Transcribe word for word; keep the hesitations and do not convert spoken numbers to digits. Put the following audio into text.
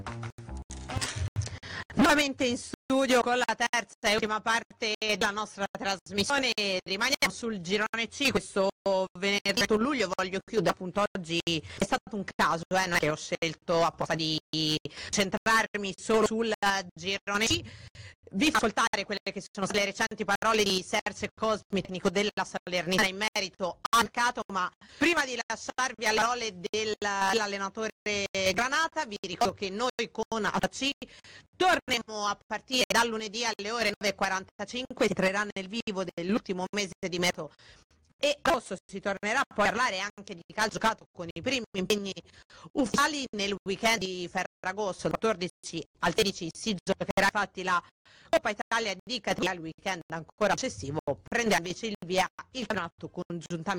Nuovamente in studio con la terza e ultima parte della nostra trasmissione. Rimaniamo sul girone C. Questo venerdì otto luglio voglio chiudere, appunto oggi è stato un caso, eh, non è che ho scelto apposta di centrarmi solo sul girone C. Vi faccio ascoltare quelle che sono le recenti parole di Serse Cosmi, tecnico della Salernitana, in merito al mercato, ma prima di lasciarvi alle parole del, dell'allenatore Granata vi ricordo che noi con A C torneremo a partire dal lunedì alle ore nove e quarantacinque, si entrerà nel vivo dell'ultimo mese di mercato e agosto si tornerà a parlare anche di calcio giocato con i primi impegni ufficiali. Nel weekend di Ferragosto, dal quattordici al tredici, si giocherà infatti la Coppa Italia di categoria. Il weekend ancora successivo prenderà invece il via il campionato congiuntamente